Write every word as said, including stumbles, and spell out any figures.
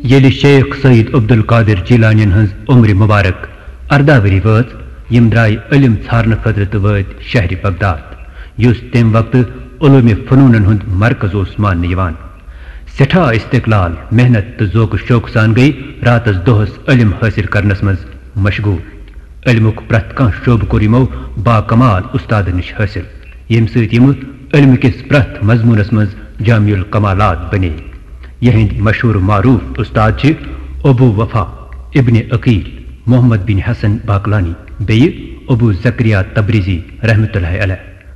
येलि शेख सईद अब्दुल कादिर जिलानियन हंज उम्र मुबारक अर्दा वरी वच यम द्राय इल्म छारन खतर तो वत शहर बगदाद युस तम वक्त उलूम फनूनन हुंद मरकज ओस मानने यवान। सेठा इस्तिकलाल मेहनत तो जोक शौक सान गई रातस दोहस इल्म हासिल करनस मज मशगूल। इल्मुक प्रत कह शोब कोर यमो बाकमाल उस्ताद निश हासिल यम सत यम इल्म किस प्रत मजमूनस मज जामिउल कमालात बने। यहिंद मशहूर मारूफ उस्ताद छ अबू वफा इब्ने अकील मोहम्मद बिन हसन बाकलानी बेय अबू जकरिया तब्रिजी रहमतुल्लाह अलैह।